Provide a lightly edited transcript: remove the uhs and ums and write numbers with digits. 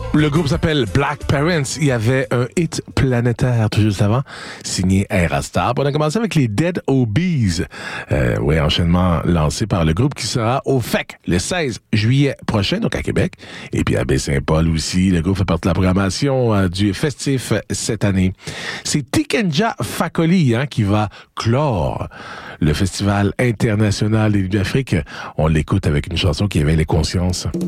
Le groupe s'appelle Black Parents. Il y avait un hit planétaire tout juste avant, signé Aerostar. On a commencé avec les Dead Obies. Enchaînement lancé par le groupe qui sera au FEC le 16 juillet prochain, donc à Québec. Et puis à Baie-Saint-Paul aussi. Le groupe fait partie de la programmation du festif cette année. C'est Tikenja Fakoli qui va clore le Festival international des Nuits d'Afrique. On l'écoute avec une chanson qui éveille les consciences.